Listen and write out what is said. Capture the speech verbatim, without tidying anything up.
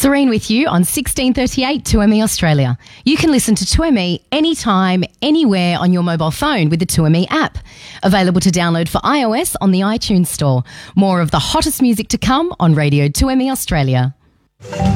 Serene with you on sixteen thirty-eight two M E Australia. You can listen to two M E anytime, anywhere on your mobile phone with the two M E app. Available to download for iOS on the iTunes Store. More of the hottest music to come on Radio two M E Australia.